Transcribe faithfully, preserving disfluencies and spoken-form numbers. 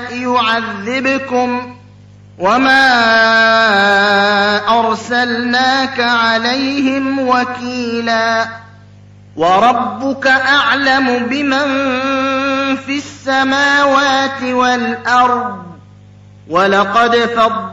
يعذبكم وما أرسلناك عليهم وكيلا وربك أعلم بمن في السماوات والأرض ولقد فضلنا